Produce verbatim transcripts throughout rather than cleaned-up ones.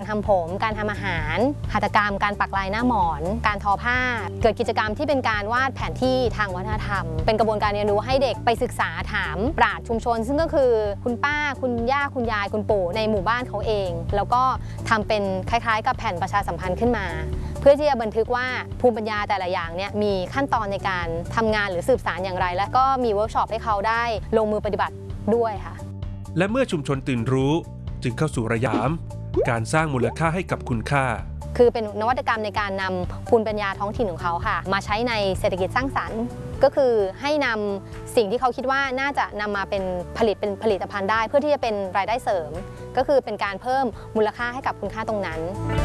ทำผมการทำอาหารหัตถกรรมการปักลายหน้าหมอนการทอผ้าเกิดกิจกรรมที่เป็นการวาดแผนที่ทางวัฒนธรรมเป็นกระบวนการเรียนรู้ให้เด็กไปศึกษาถามปราชญ์ชุมชนซึ่งก็คือคุณป้าคุณย่าคุณยายคุณปู่ในหมู่บ้านเขาเองแล้วก็ทำเป็นคล้ายๆกับแผ่นประชาสัมพันธ์ขึ้นมาเพื่อที่จะบันทึกว่าภูมิปัญญาแต่ละอย่างเนี่ยมีขั้นตอนในการทำงานหรือสืบสารอย่างไรและก็มีเวิร์กช็อปให้เขาได้ลงมือปฏิบัติด้วยค่ะและเมื่อชุมชนตื่นรู้จึงเข้าสู่ระยามการสร้างมูลค่าให้กับคุณค่าคือเป็นนวัตกรรมในการนำภูมิปัญญาท้องถิ่นของเขาค่ะมาใช้ในเศรษฐกิจสร้างสรรค์ก็คือให้นำสิ่งที่เขาคิดว่าน่าจะนำมาเป็นผลิตเป็นผลิตภัณฑ์ได้เพื่อที่จะเป็นรายได้เสริมก็คือเป็นการเพิ่มมูลค่าให้กับคุณค่าตรงนั้น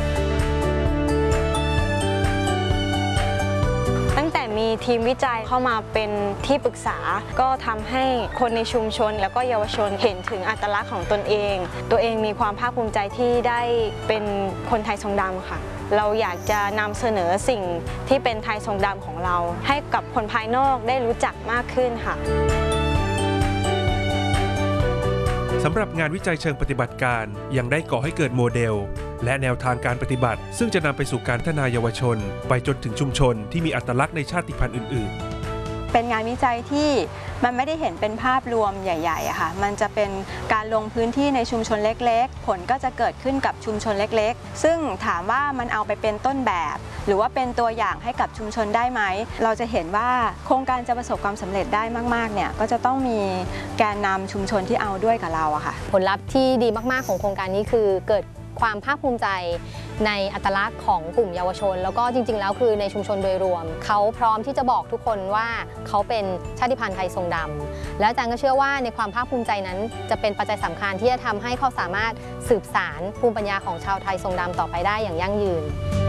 ตั้งแต่มีทีมวิจัยเข้ามาเป็นที่ปรึกษาก็ทำให้คนในชุมชนแล้วก็เยาวชนเห็นถึงอัตลักษณ์ของตนเองตัวเองมีความภาคภูมิใจที่ได้เป็นคนไทยทรงดำค่ะเราอยากจะนำเสนอสิ่งที่เป็นไทยทรงดำของเราให้กับคนภายนอกได้รู้จักมากขึ้นค่ะสำหรับงานวิจัยเชิงปฏิบัติการยังได้ก่อให้เกิดโมเดลและแนวทางการปฏิบัติซึ่งจะนำไปสู่การพัฒนาเยาวชนไปจนถึงชุมชนที่มีอัตลักษณ์ในชาติพันธุ์อื่นๆเป็นงานวิจัยที่มันไม่ได้เห็นเป็นภาพรวมใหญ่ๆอะค่ะมันจะเป็นการลงพื้นที่ในชุมชนเล็กๆผลก็จะเกิดขึ้นกับชุมชนเล็กๆซึ่งถามว่ามันเอาไปเป็นต้นแบบหรือว่าเป็นตัวอย่างให้กับชุมชนได้ไหมเราจะเห็นว่าโครงการจะประสบความสำเร็จได้มากๆเนี่ยก็จะต้องมีแกนนำชุมชนที่เอาด้วยกับเราอะค่ะผลลัพธ์ที่ดีมากๆของโครงการนี้คือเกิดความภาคภูมิใจในอัตลักษณ์ของกลุ่มเยาวชนแล้วก็จริงๆแล้วคือในชุมชนโดยรวมเขาพร้อมที่จะบอกทุกคนว่าเขาเป็นชาติพันธุ์ไทยทรงดำและอาจารย์ก็เชื่อว่าในความภาคภูมิใจนั้นจะเป็นปัจจัยสำคัญที่จะทำให้เขาสามารถสืบสานภูมิปัญญาของชาวไทยทรงดำต่อไปได้อย่างยั่งยืน